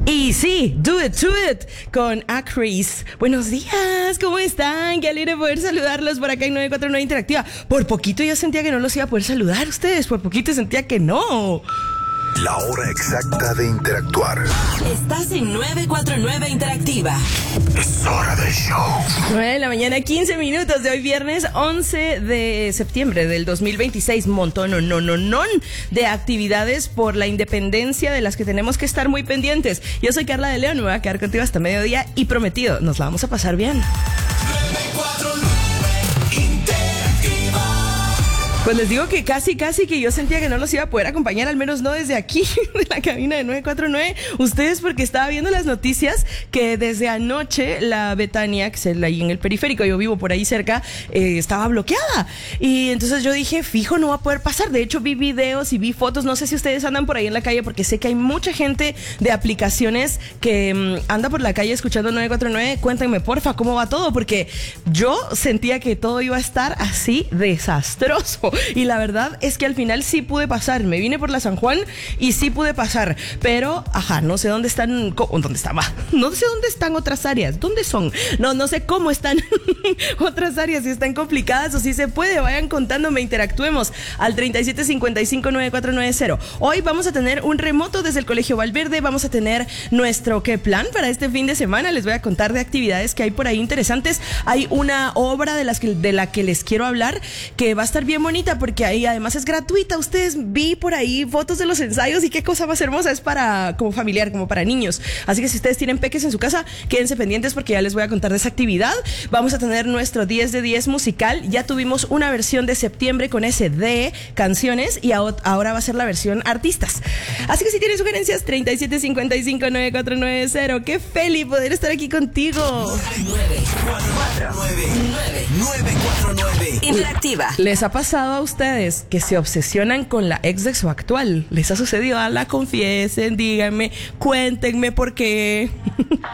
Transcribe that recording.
Y sí, Do It, To It, con Acris. Buenos días, ¿cómo están? Qué alegre poder saludarlos por acá en 949 Interactiva. Por poquito yo sentía que no los iba a poder saludar a ustedes, por poquito sentía que no. La hora exacta de interactuar. Estás en 949 Interactiva. Es hora del show. 9 de la mañana, 15 minutos de hoy viernes 11 de septiembre del 2026. Montón de actividades por la independencia de las que tenemos que estar muy pendientes. Yo soy Carla de León, me voy a quedar contigo hasta mediodía y prometido, nos la vamos a pasar bien. 949 Interactiva. Pues les digo que casi que yo sentía que no los iba a poder acompañar, al menos no desde aquí, de la cabina de 949. Ustedes, porque estaba viendo las noticias que desde anoche la Betania, que es ahí en el periférico, yo vivo por ahí cerca, estaba bloqueada. Y entonces yo dije, fijo, no va a poder pasar. De hecho, vi videos y vi fotos. No sé si ustedes andan por ahí en la calle, porque sé que hay mucha gente de aplicaciones que anda por la calle escuchando 949. Cuéntenme, porfa, cómo va todo, porque yo sentía que todo iba a estar así desastroso. Y la verdad es que al final sí pude pasar. Me vine por la San Juan y sí pude pasar. Pero, no sé dónde están. ¿Dónde estaba? No sé dónde están otras áreas. ¿Dónde son? No sé cómo están otras áreas. Si están complicadas o si se puede. Vayan contándome, interactuemos al 37559490. Hoy vamos a tener un remoto desde el Colegio Valverde. Vamos a tener nuestro ¿qué plan para este fin de semana? Les voy a contar de actividades que hay por ahí interesantes. Hay una obra de la que les quiero hablar que va a estar bien bonita, porque ahí además es gratuita. Ustedes vi por ahí fotos de los ensayos y qué cosa más hermosa. Es para como familiar, como para niños. Así que si ustedes tienen peques en su casa, quédense pendientes porque ya les voy a contar de esa actividad. Vamos a tener nuestro 10 de 10 musical. Ya tuvimos una versión de septiembre con ese de canciones y ahora va a ser la versión artistas. Así que si tienen sugerencias, 37559490. Qué feliz poder estar aquí contigo. 949 Interactiva. ¿Les ha pasado a ustedes que se obsesionan con la ex de su actual? ¿Les ha sucedido? Confiesen, díganme, cuéntenme por qué.